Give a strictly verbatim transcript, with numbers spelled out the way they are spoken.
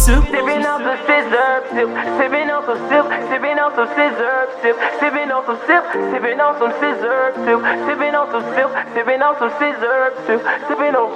sip. Sipping on some scissor sip, sipping on some sip, sipping on some scissor sip, sipping on some sip, sipping on some scissor sip, sipping on some sip, sipping on some scissor sip, sipping on